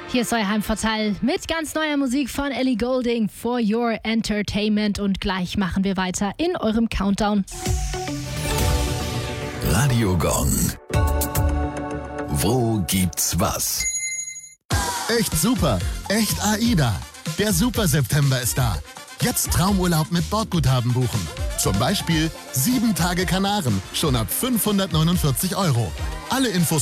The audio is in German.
Hier ist euer Heimvorteil mit ganz neuer Musik von Ellie Goulding, For Your Entertainment. Und gleich machen wir weiter in eurem Countdown. Radio Gong. Wo gibt's was? Echt super, echt AIDA. Der Super September ist da. Jetzt Traumurlaub mit Bordguthaben buchen. Zum Beispiel 7 Tage Kanaren, schon ab 549 €. Alle Infos